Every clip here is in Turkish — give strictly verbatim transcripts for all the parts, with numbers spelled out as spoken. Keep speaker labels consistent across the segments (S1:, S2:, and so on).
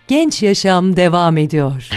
S1: Genç Yaşam devam ediyor.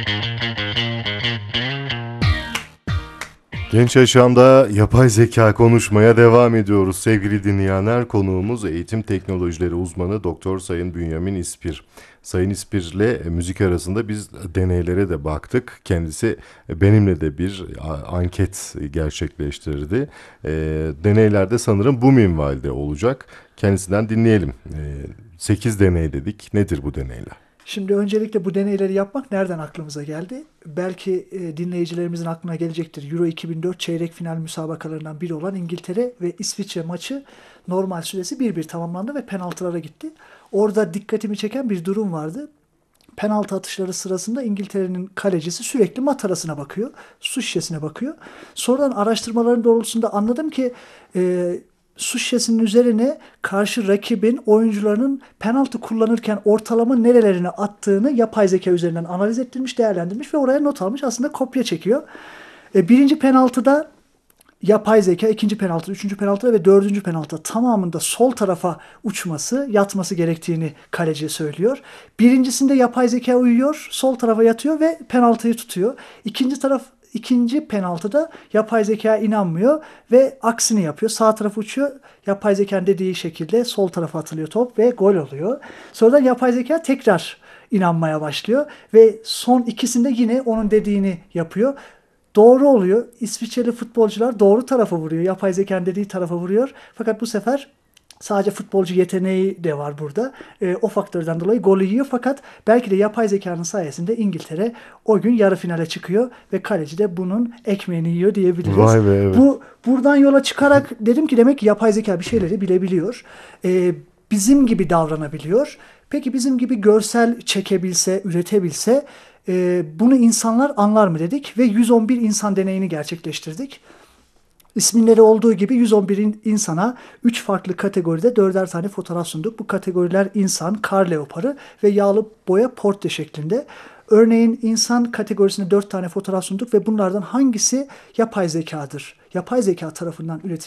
S2: Genç Yaşam'da yapay zeka konuşmaya devam ediyoruz. Sevgili dinleyenler, konuğumuz eğitim teknolojileri uzmanı Doktor Sayın Bünyamin İspir. Sayın İspir'le e, müzik arasında biz deneylere de baktık. Kendisi e, benimle de bir a, anket gerçekleştirdi. E, deneylerde sanırım bu minvalde olacak. Kendisinden dinleyelim. E, sekiz deney dedik. Nedir bu deneyler?
S3: Şimdi öncelikle bu deneyleri yapmak nereden aklımıza geldi? Belki e, dinleyicilerimizin aklına gelecektir. Euro iki bin dört çeyrek final müsabakalarından biri olan İngiltere ve İsviçre maçı normal süresi bir bir tamamlandı ve penaltılara gitti. Orada dikkatimi çeken bir durum vardı. Penaltı atışları sırasında İngiltere'nin kalecisi sürekli matarasına bakıyor, su şişesine bakıyor. Sonradan araştırmaların doğrultusunda anladım ki e, su şişesinin üzerine karşı rakibin oyuncularının penaltı kullanırken ortalama nerelerine attığını yapay zeka üzerinden analiz ettirmiş, değerlendirmiş ve oraya not almış. Aslında kopya çekiyor. E, birinci penaltıda yapay zeka, ikinci penaltı, üçüncü penaltıda ve dördüncü penaltıda tamamında sol tarafa uçması, yatması gerektiğini kaleci söylüyor. Birincisinde yapay zeka uyuyor, sol tarafa yatıyor ve penaltıyı tutuyor. İkinci taraf İkinci penaltıda yapay zeka inanmıyor ve aksini yapıyor. Sağ tarafa uçuyor. Yapay zekanın dediği şekilde sol tarafa atılıyor top ve gol oluyor. Sonradan yapay zeka tekrar inanmaya başlıyor ve son ikisinde yine onun dediğini yapıyor. Doğru oluyor. İsviçreli futbolcular doğru tarafa vuruyor. Yapay zekanın dediği tarafa vuruyor. Fakat bu sefer sadece futbolcu yeteneği de var burada. E, o faktörden dolayı golü yiyor. Fakat belki de yapay zekanın sayesinde İngiltere o gün yarı finale çıkıyor ve kaleci de bunun ekmeğini yiyor diyebiliriz.
S2: Vay be, evet.
S3: Bu buradan yola çıkarak dedim ki demek ki yapay zeka bir şeyleri bilebiliyor. E, bizim gibi davranabiliyor. Peki bizim gibi görsel çekebilse, üretebilse e, bunu insanlar anlar mı dedik ve yüz on bir insan deneyini gerçekleştirdik. İsimleri olduğu gibi yüz on bir insana üç farklı kategoride dörder tane fotoğraf sunduk. Bu kategoriler insan, kar leoparı ve yağlı boya portre şeklinde. Örneğin insan kategorisine dört tane fotoğraf sunduk ve bunlardan hangisi yapay zekadır? Yapay zeka tarafından üretilmiş